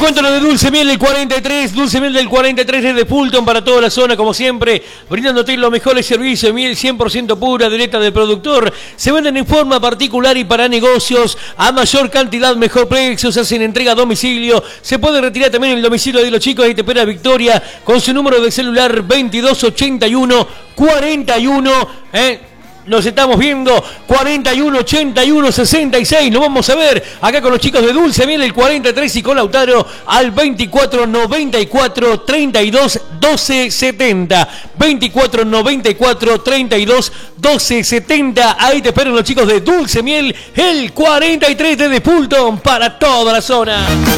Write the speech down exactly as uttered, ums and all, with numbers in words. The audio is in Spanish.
cuento lo de Dulce Miel del cuarenta y tres, Dulce Miel del cuarenta y tres desde Fulton para toda la zona, como siempre, brindándote los mejores servicios, miel cien por ciento pura, directa del productor. Se venden en forma particular y para negocios, a mayor cantidad, mejor precio, se hacen entrega a domicilio, se puede retirar también en el domicilio de los chicos, ahí te espera Victoria, con su número de celular veintidós ochenta y uno cuarenta y uno, eh. Nos estamos viendo cuarenta y uno ochenta y uno sesenta y seis. Nos vamos a ver acá con los chicos de Dulce Miel el cuarenta y tres y con Lautaro al veinticuatro noventa y cuatro treinta y dos doce setenta. veinticuatro noventa y cuatro treinta y dos doce setenta. Ahí te esperan los chicos de Dulce Miel el cuarenta y tres desde Fulton para toda la zona.